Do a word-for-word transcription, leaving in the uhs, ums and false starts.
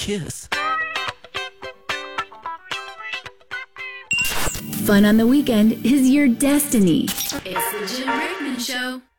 kiss. Fun on the weekend is your destiny. It's the Jim Brickman Show.